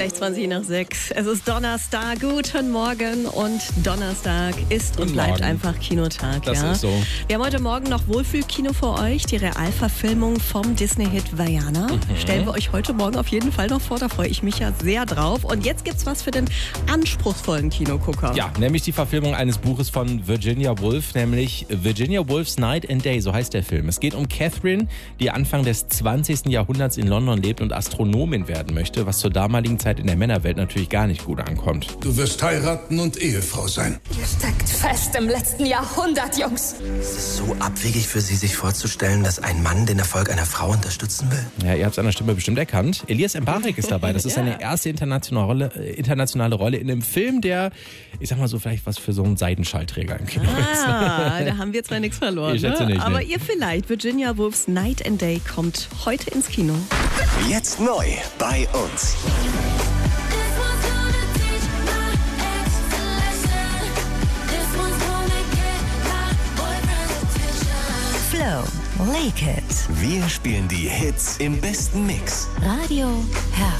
Gleich 20 nach 6. Es ist Donnerstag. Guten Morgen. Und Donnerstag ist und bleibt einfach Kinotag. Das ist so. Wir haben heute Morgen noch Wohlfühlkino für euch. Die Realverfilmung vom Disney-Hit Vaiana. Stellen wir euch heute Morgen auf jeden Fall noch vor. Da freue ich mich ja sehr drauf. Und jetzt gibt's was für den anspruchsvollen Kinogucker. Ja, nämlich die Verfilmung eines Buches von Virginia Woolf, nämlich Virginia Woolf's Night and Day, so heißt der Film. Es geht um Catherine, die Anfang des 20. Jahrhunderts in London lebt und Astronomin werden möchte, was zur damaligen Zeit in der Männerwelt natürlich gar nicht gut ankommt. Du wirst heiraten und Ehefrau sein. Ihr steckt fest im letzten Jahrhundert, Jungs. Es ist so abwegig für Sie, sich vorzustellen, dass ein Mann den Erfolg einer Frau unterstützen will. Ja, ihr habt es an der Stimme bestimmt erkannt. Elias Mbarek ist dabei. Das ist seine erste internationale Rolle in einem Film, der, ich sag mal so, vielleicht was für so einen Seidenschallträger im Kino ist. Da haben wir zwar nichts verloren. Ich schätze nicht, Aber ne? ihr vielleicht. Virginia Woolf's Night and Day kommt heute ins Kino. Jetzt neu bei uns. Flow, Lake It. Wir spielen die Hits im besten Mix. Radio Herz.